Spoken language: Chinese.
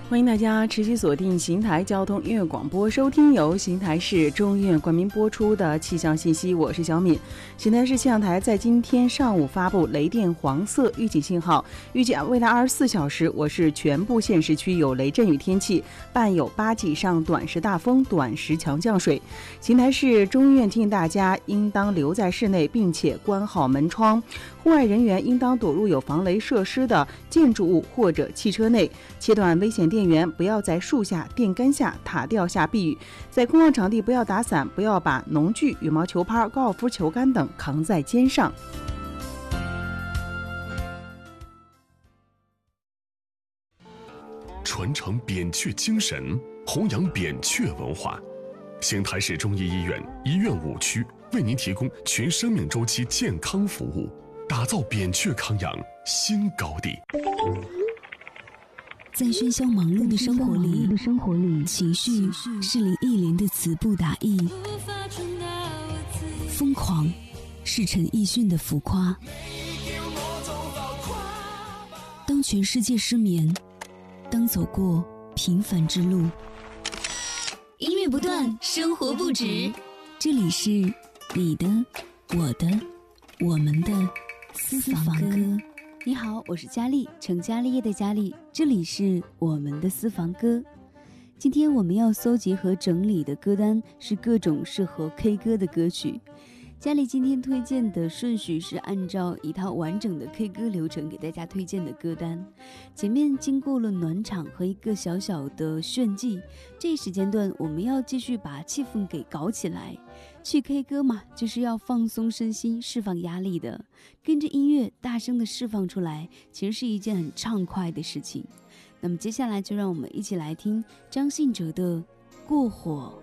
欢迎大家持续锁定邢台交通音乐广播，收听由邢台市中医院冠名播出的气象信息。我是小敏。邢台市气象台在今天上午发布雷电黄色预警信号，预计未来24小时，我市全部县市区有雷阵雨天气，伴有8级以上短时大风、短时强降水。邢台市中医院提醒大家，应当留在室内，并且关好门窗。户外人员应当躲入有防雷设施的建筑物或者汽车内，切断危险电源，不要在树下、电杆下、塔吊下避雨。在空旷场地不要打伞，不要把农具、羽毛球拍、高尔夫球杆等扛在肩上。 传承扁鹊精神，弘扬扁鹊文化。邢台市中医医院医院5区为您提供全生命周期健康服务，打造扁鹊康养新高地。 在喧嚣忙碌的生活里，情绪是林忆莲的词不达意，疯狂是陈奕迅的浮夸。当全世界失眠，当走过平凡之路，音乐不断，生活不止。这里是你的、我的、我们的私房歌。你好，我是佳丽，成家立业的佳丽，这里是我们的私房歌。今天我们要搜集和整理的歌单是各种适合 K 歌的歌曲。佳丽今天推荐的顺序是按照一套完整的 K 歌流程给大家推荐的歌单。前面经过了暖场和一个小小的炫技，这一时间段我们要继续把气氛给搞起来。去 K 歌嘛，就是要放松身心，释放压力的，跟着音乐大声的释放出来，其实是一件很畅快的事情。那么接下来就让我们一起来听张信哲的《过火》。